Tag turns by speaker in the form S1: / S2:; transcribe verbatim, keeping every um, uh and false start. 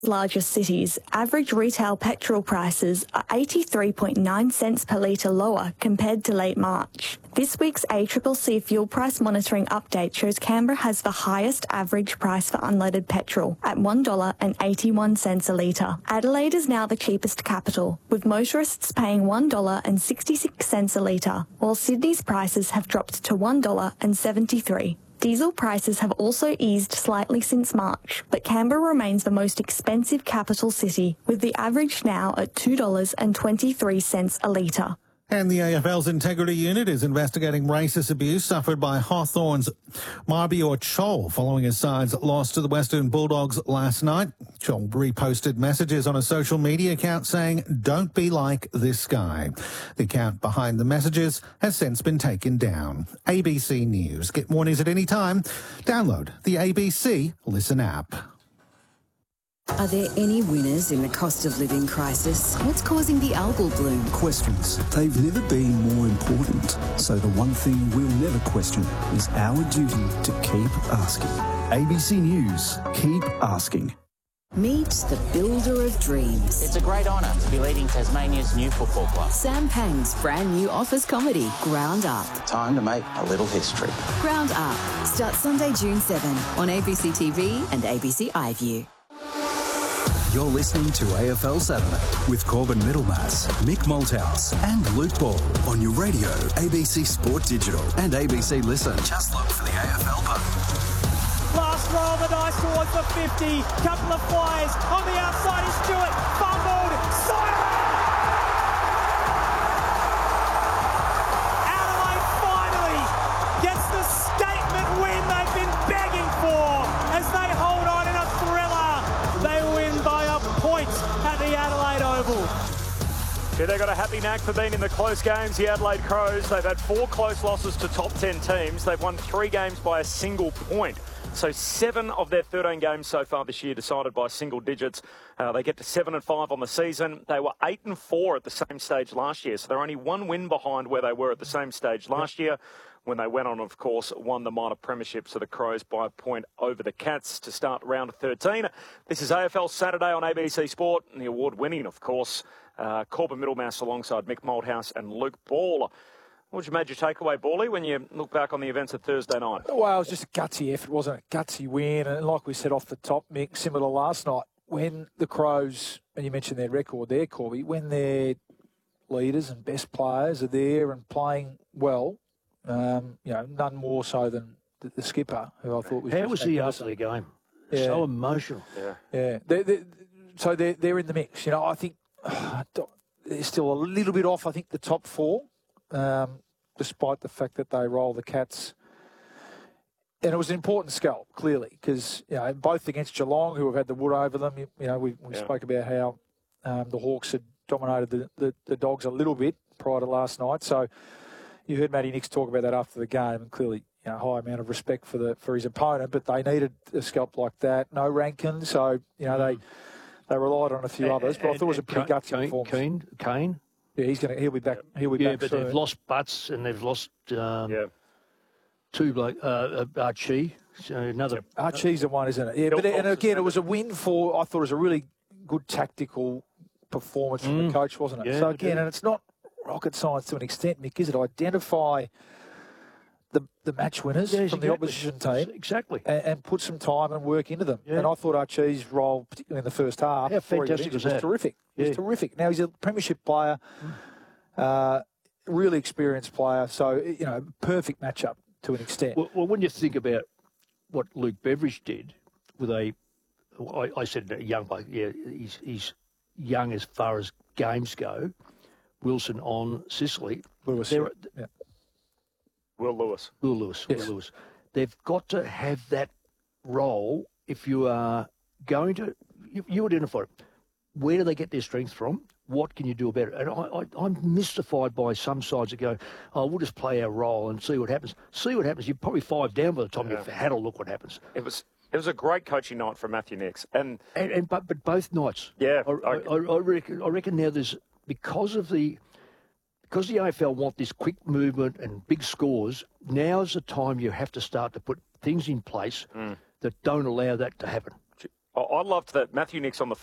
S1: Largest cities, average retail petrol prices are eighty-three point nine cents per litre lower compared to late March. This week's A C C C fuel price monitoring update shows Canberra has the highest average price for unleaded petrol at one dollar eighty-one a litre. Adelaide is now the cheapest capital, with motorists paying one dollar sixty-six a litre, while Sydney's prices have dropped to one dollar seventy-three. Diesel prices have also eased slightly since March, but Canberra remains the most expensive capital city, with the average now at two dollars twenty-three a litre.
S2: And the A F L's Integrity Unit is investigating racist abuse suffered by Hawthorn's Marbior Chol following his side's loss to the Western Bulldogs last night. Chol reposted messages on a social media account saying, "Don't be like this guy." The account behind the messages has since been taken down. A B C News. Get more news at any time. Download the A B C Listen app.
S3: Are there any winners in the cost of living crisis? What's causing the algal bloom?
S4: Questions. They've never been more important. So the one thing we'll never question is our duty to keep asking. A B C News. Keep asking.
S3: Meet the builder of dreams.
S5: It's a great honour to be leading Tasmania's new football club.
S3: Sam Pang's brand new office comedy, Ground Up.
S5: Time to make a little history.
S3: Ground Up starts Sunday, June seventh on A B C T V and A B C iView.
S4: You're listening to A F L Saturday with Corbin Middlemass, Mick Malthouse and Luke Ball on your radio, A B C Sport Digital and A B C Listen. Just look for the A F L button.
S6: Last roll the dice towards the fifty. Couple of flyers on the outside is Stewart. Fumbled. Siren! Adelaide finally gets the statement win they've been begging for as they hold on in a thriller. They win by a point at the Adelaide Oval.
S7: Yeah, they've got a happy knack for being in the close games, the Adelaide Crows. They've had four close losses to top ten teams. They've won three games by a single point. So seven of their thirteen games so far this year decided by single digits. Uh, they get to seven and five on the season. They were eight and four at the same stage last year. So they're only one win behind where they were at the same stage last year, when they went on, of course, won the minor premiership. So the Crows by a point over the Cats to start round thirteen. This is A F L Saturday on A B C Sport, and the award-winning, of course, uh, Corbin Middlemass alongside Mick Malthouse and Luke Ball. What was your major takeaway, Bally, when you look back on the events of Thursday night?
S8: Well, it was just a gutsy effort, wasn't it? Gutsy win. And like we said off the top, Mick, similar to last night, when the Crows, and you mentioned their record there, Corby, when their leaders and best players are there and playing well, um, you know, none more so than the, the skipper, who I thought was...
S9: How was he after the game?
S8: Yeah.
S9: So emotional.
S8: Yeah. Yeah. They're, they're, so they're, they're in the mix. You know, I think uh, they're still a little bit off, I think, the top four. Um, despite the fact that they roll the Cats. And it was an important scalp, clearly, because, you know, both against Geelong, who have had the wood over them, you, you know, we, we yeah. spoke about how um, the Hawks had dominated the, the, the Dogs a little bit prior to last night. So you heard Matty Nix talk about that after the game, and clearly, you know, high amount of respect for the for his opponent, but they needed a scalp like that. No Rankin, so, you know, they they relied on a few and, others, but and, I thought it was a pretty gutsy
S9: Kane,
S8: performance.
S9: Kane, Kane.
S8: Yeah, he's going to. He'll be back. He'll be
S9: yeah,
S8: back.
S9: but
S8: soon.
S9: They've lost Butts and they've lost um,
S7: yeah.
S9: two bloke uh, Archie. So another
S8: yep. Archie's the one, isn't it? Yeah, but and again, it was a win for. I thought it was a really good tactical performance from mm. the coach, wasn't it?
S9: Yeah,
S8: so again, and it's not rocket science to an extent, Mick, is it? Identify the the match winners
S9: yeah,
S8: from
S9: exactly.
S8: the opposition team,
S9: exactly,
S8: and, and put some time and work into them.
S9: Yeah.
S8: And I thought Archie's role, particularly in the first half,
S9: how fantastic was,
S8: was
S9: that?
S8: terrific.
S9: Yeah.
S8: It was terrific. Now he's a premiership player. Mm. Uh, really experienced player, so, you know, perfect matchup to an extent.
S9: Well, well, when you think about what Luke Beveridge did with a, I, I said a young bloke, yeah, he's, he's young as far as games go. Wilson on Sicily.
S8: Lewis, yeah. yeah.
S7: Will Lewis.
S9: Will Lewis.
S8: Yes.
S9: Will Lewis. They've got to have that role if you are going to, you, you identify it. Where do they get their strength from? What can you do about it? And I, I, I'm mystified by some sides that go, oh, we'll just play our role and see what happens. See what happens. You're probably five down by the time yeah. you've had a look what happens.
S7: It was it was a great coaching night for Matthew Nix. And,
S9: and, and but, but both nights.
S7: Yeah.
S9: I, I, I, I, reckon, I reckon now there's, because of the, because the A F L want this quick movement and big scores, now's the time you have to start to put things in place mm. that don't allow that to happen.
S7: I I loved that Matthew Nix on the